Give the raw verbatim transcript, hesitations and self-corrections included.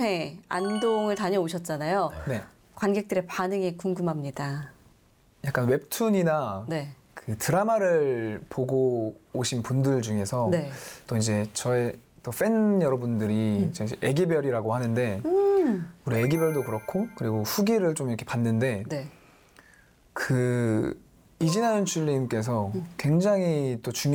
회 안동을 다녀오셨잖아요. 네. 관객들의 반응이 궁금합니다. 약간 웹툰이나 네. 그 드라마를 보고 오신 분들 중에서 네. 또 이제 저의 또 팬 여러분들이 음. 이제 애기별이라고 하는데 음. 우리 애기별도 그렇고 그리고 후기를 좀 이렇게 봤는데 네. 그 이진아 연출님께서 굉장히 또 중요